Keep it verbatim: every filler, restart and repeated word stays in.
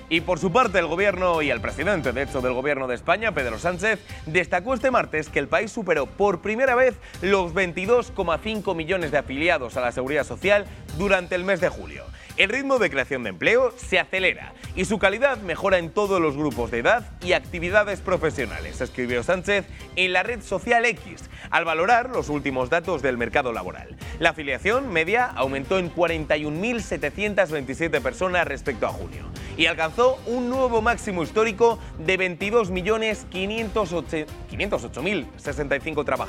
Y por su parte, el gobierno y el presidente, de hecho, del gobierno de España, Pedro Sánchez, destacó este martes que el país superó por primera vez los veintidós coma cinco millones de afiliados a la Seguridad Social durante el mes de julio. El ritmo de creación de empleo se acelera y su calidad mejora en todos los grupos de edad y actividades profesionales, escribió Sánchez en la red social X, al valorar los últimos datos del mercado laboral. La afiliación media aumentó en cuarenta y un mil setecientas veintisiete personas respecto a junio y alcanzó un nuevo máximo histórico de veintidós millones quinientos ocho mil sesenta y cinco trabajadores.